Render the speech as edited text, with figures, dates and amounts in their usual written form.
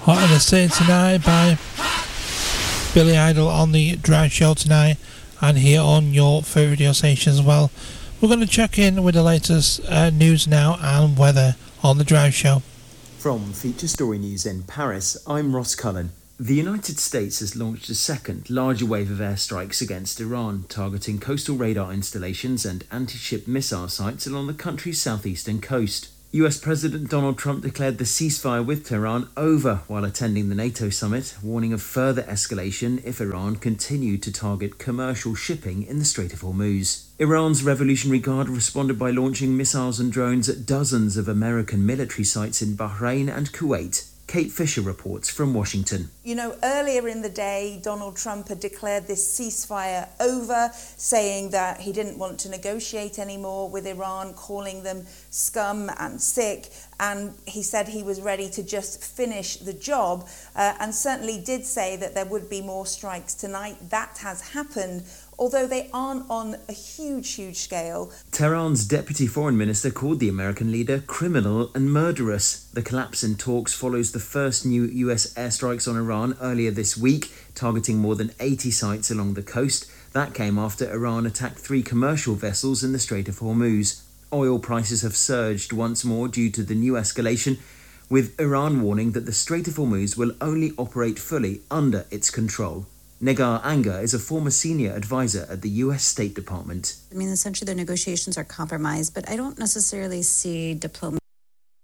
Hot in the City tonight by Billy Idol on the Drive Show tonight and here on your favourite radio station as well. We're going to check in with the latest news now and weather on the Drive Show. From Feature Story News in Paris, I'm Ross Cullen. The United States has launched a second, larger wave of airstrikes against Iran, targeting coastal radar installations and anti-ship missile sites along the country's southeastern coast. US President Donald Trump declared the ceasefire with Tehran over while attending the NATO summit, warning of further escalation if Iran continued to target commercial shipping in the Strait of Hormuz. Iran's Revolutionary Guard responded by launching missiles and drones at dozens of American military sites in Bahrain and Kuwait. Kate Fisher reports from Washington. You know, earlier in the day, Donald Trump had declared this ceasefire over, saying that he didn't want to negotiate anymore with Iran, calling them scum and sick. And he said he was ready to just finish the job and certainly did say that there would be more strikes tonight. That has happened, although they aren't on a huge scale. Tehran's deputy foreign minister called the American leader criminal and murderous. The collapse in talks follows the first new US airstrikes on Iran earlier this week, targeting more than 80 sites along the coast. That came after Iran attacked 3 commercial vessels in the Strait of Hormuz. Oil prices have surged once more due to the new escalation, with Iran warning that the Strait of Hormuz will only operate fully under its control. Negar Anga is a former senior advisor at the US State Department. I mean, essentially, the negotiations are compromised, but I don't necessarily see diplomacy